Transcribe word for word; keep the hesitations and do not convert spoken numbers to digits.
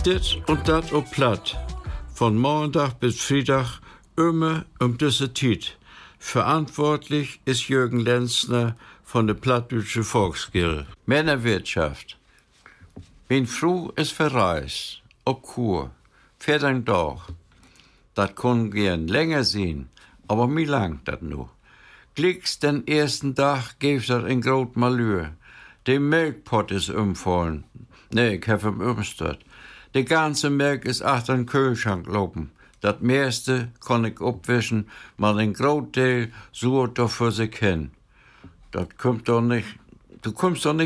Dit und dat op platt. Von Montag bis Freitag immer um diese Zeit. Verantwortlich ist Jürgen Lenzner von der Plattdeutsche Volksgilde. Männerwirtschaft. Bin früh ist verreist, ob Kur, vierzehn Tag. Dat kon gern länger sein, aber wie lang dat nu? Glicks den ersten Tag geeft dat ein grot Malheur. De Melkpot ist umfallen. Nee, ich hab ihm umstört. De ganze Melk ist achter den Kühlschrank lopen. Dat meiste kon ich opwischen, mal ein grot Teil sucht doch für sich hin. Dat kommt doch nicht, du kommst doch nicht